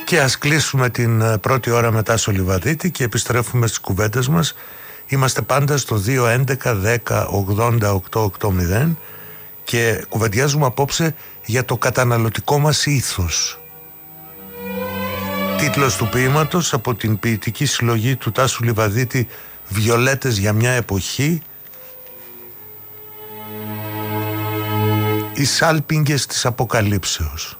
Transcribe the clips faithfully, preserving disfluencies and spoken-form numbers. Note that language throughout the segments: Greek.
Και ας κλείσουμε την πρώτη ώρα μετά στο Λιβαδίτη και επιστρέφουμε στις κουβέντες μας. Είμαστε πάντα στο δύο έντεκα δέκα ογδόντα οκτώ ογδόντα και κουβεντιάζουμε απόψε για το καταναλωτικό μας ήθος. Τίτλος του ποίηματος από την ποιητική συλλογή του Τάσου Λιβαδίτη, «Βιολέτες για μια εποχή», «Οι σάλπιγγες της Αποκαλύψεως».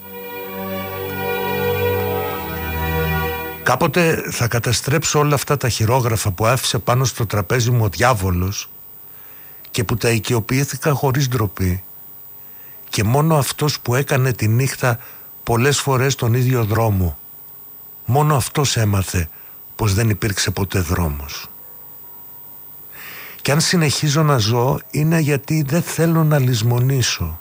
Κάποτε θα καταστρέψω όλα αυτά τα χειρόγραφα που άφησε πάνω στο τραπέζι μου ο διάβολος και που τα οικειοποιήθηκα χωρίς ντροπή, και μόνο αυτός που έκανε τη νύχτα πολλές φορές τον ίδιο δρόμο, μόνο αυτός έμαθε πως δεν υπήρξε ποτέ δρόμος. Και αν συνεχίζω να ζω είναι γιατί δεν θέλω να λησμονήσω,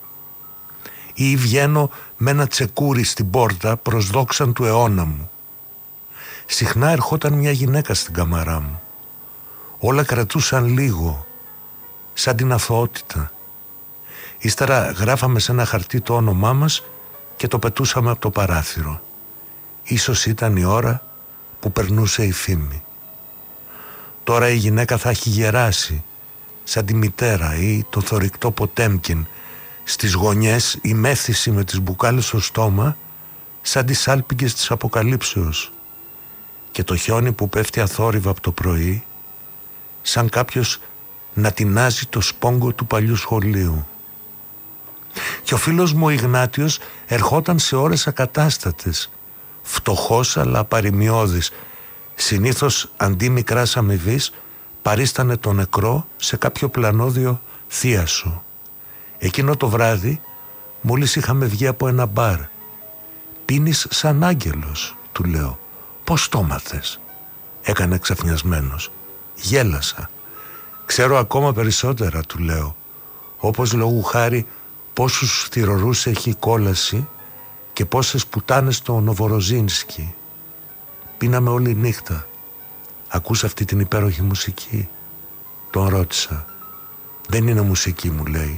ή βγαίνω με ένα τσεκούρι στην πόρτα προς δόξαν του αιώνα μου. Συχνά ερχόταν μια γυναίκα στην καμαρά μου. Όλα κρατούσαν λίγο, σαν την αθωότητα. Ύστερα γράφαμε σε ένα χαρτί το όνομά μας και το πετούσαμε από το παράθυρο. Ίσως ήταν η ώρα που περνούσε η φήμη. Τώρα η γυναίκα θα έχει γεράσει, σαν τη μητέρα ή το θωρηκτό Ποτέμκιν. Στις γωνιές η μέθηση με τις μπουκάλες στο στόμα, σαν τις σάλπιγγες της Αποκαλύψεως. Και το χιόνι που πέφτει αθόρυβα από το πρωί, σαν κάποιος να τεινάζει το σπόγκο του παλιού σχολείου. Και ο φίλος μου ο Ιγνάτιος ερχόταν σε ώρες ακατάστατες, φτωχός αλλά παρημιώδης. Συνήθως αντί μικράς αμοιβής παρίστανε το νεκρό σε κάποιο πλανόδιο θίασο. Εκείνο το βράδυ, μόλις είχαμε βγει από ένα μπαρ, «Πίνεις σαν άγγελος», του λέω. «Πώς το μάθες?» Έκανε ξαφνιασμένος. Γέλασα. «Ξέρω ακόμα περισσότερα», του λέω. «Όπως λόγου χάρη πόσους θυρωρούς έχει η κόλαση και πόσες πουτάνες στο Νοβοροζίνσκι. Πίναμε όλη νύχτα. Ακούς αυτή την υπέροχη μουσική?» Τον ρώτησα. «Δεν είναι μουσική», μου λέει.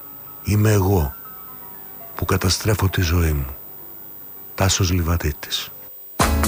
«Είμαι εγώ που καταστρέφω τη ζωή μου». Τάσος Λιβαδίτης.